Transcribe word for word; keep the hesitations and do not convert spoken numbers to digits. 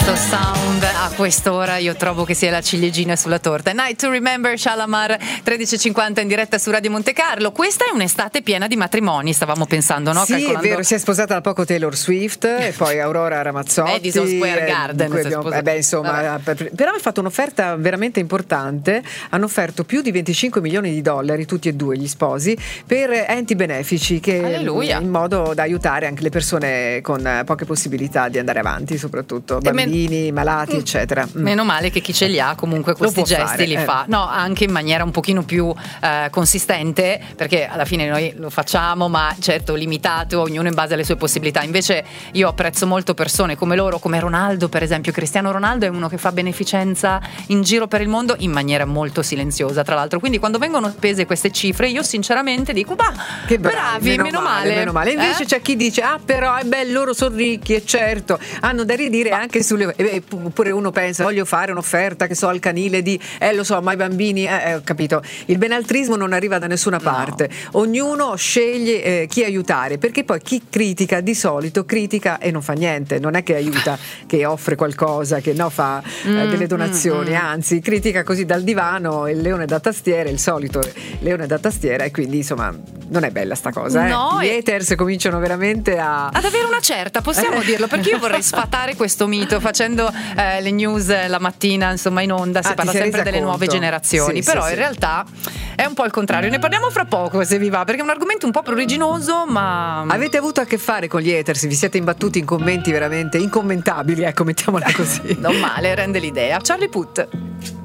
questo sound a quest'ora io trovo che sia la ciliegina sulla torta. Night to Remember, Shalamar, tredici e cinquanta in diretta su Radio Monte Carlo. Questa è un'estate piena di matrimoni, stavamo pensando, no? Sì, Calcolando... è vero, si è sposata da poco Taylor Swift e poi Aurora Ramazzotti. Madison Square Garden. Eh, abbiamo, eh beh, insomma, per, però hanno fatto un'offerta veramente importante, hanno offerto più di venticinque milioni di dollari, tutti e due gli sposi, per enti benefici, che Alleluia. in modo da aiutare anche le persone con poche possibilità di andare avanti, soprattutto bambini, men- malati, eccetera. Mm. Meno male che chi ce li ha comunque questi gesti fare, li eh. fa, no, anche in maniera un pochino più eh, consistente, perché alla fine noi lo facciamo, ma certo limitato, ognuno in base alle sue possibilità. Invece io apprezzo molto persone come loro, come Ronaldo per esempio. Cristiano Ronaldo è uno che fa beneficenza in giro per il mondo in maniera molto silenziosa, tra l'altro, quindi quando vengono spese queste cifre io sinceramente dico bah, che bravi, bravi meno, meno male, male meno male. Invece eh? c'è chi dice ah però è bello, loro sono ricchi, e certo hanno da ridire ma... anche sulle, oppure uno pensa voglio fare un'offerta che so al canile di eh lo so ma i bambini eh, eh, ho capito, il benaltrismo non arriva da nessuna parte, no. Ognuno sceglie eh, chi aiutare, perché poi chi critica di solito critica e non fa niente, non è che aiuta che offre qualcosa, che no fa mm, eh, delle donazioni, mm, anzi critica così dal divano il leone da tastiera, il solito leone da tastiera, e quindi insomma non è bella sta cosa, eh? No, gli haters cominciano veramente a ad avere una certa, possiamo eh. dirlo, perché io vorrei sfatare questo mito facendo eh, le news la mattina insomma in onda, si ah, parla sempre delle conto? nuove generazioni, sì, però sì, in sì. realtà è un po' il contrario. Ne parliamo fra poco se vi va, perché è un argomento un po' pruriginoso, ma avete avuto a che fare con gli haters, vi siete imbattuti in commenti veramente incommentabili, ecco, mettiamola così. Non male, rende l'idea. Charlie Puth.